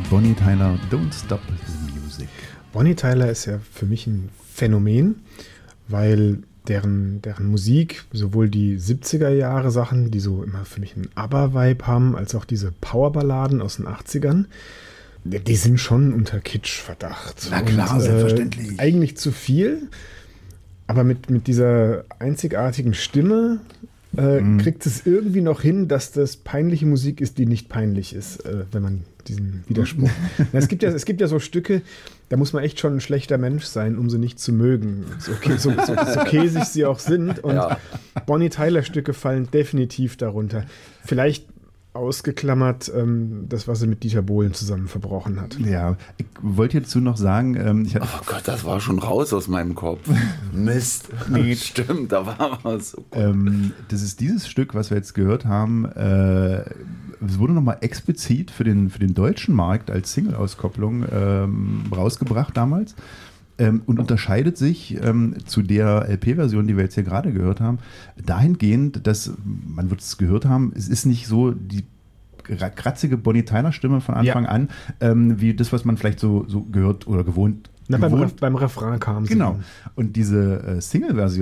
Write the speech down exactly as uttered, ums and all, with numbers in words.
Bonnie Tyler, Don't Stop the Music. Bonnie Tyler ist ja für mich ein Phänomen, weil deren, deren Musik, sowohl die siebziger Jahre Sachen, die so immer für mich einen ABBA-Vibe haben, als auch diese Powerballaden aus den achtzigern, die sind schon unter Kitsch-Verdacht. Na klar, und, selbstverständlich. Äh, eigentlich zu viel, aber mit, mit dieser einzigartigen Stimme äh, mhm. kriegt es irgendwie noch hin, dass das peinliche Musik ist, die nicht peinlich ist, äh, wenn man diesen Widerspruch... Na, es gibt ja, es gibt ja so Stücke, da muss man echt schon ein schlechter Mensch sein, um sie nicht zu mögen. So, okay, so, so, so käsig sie auch sind. Und ja. Bonnie Tyler-Stücke fallen definitiv darunter. Vielleicht ausgeklammert, ähm, das, was sie mit Dieter Bohlen zusammen verbrochen hat. Ja, ich wollte hierzu noch sagen, ähm, ich hatte oh Gott, das war schon raus aus meinem Kopf. Mist. Nee. Stimmt, da war was. Oh ähm, das ist dieses Stück, was wir jetzt gehört haben, äh, es wurde nochmal explizit für den, für den deutschen Markt als Single-Auskopplung ähm, rausgebracht damals. Ähm, und unterscheidet sich ähm, zu der L P-Version, die wir jetzt hier gerade gehört haben, dahingehend, dass, man wird es gehört haben, es ist nicht so die kratzige Bonnie Tyler-Stimme von Anfang ja. an, ähm, wie das, was man vielleicht so, so gehört oder gewohnt. Na, beim, Ref, beim Refrain kam sie. Genau. Und diese äh, Single-Version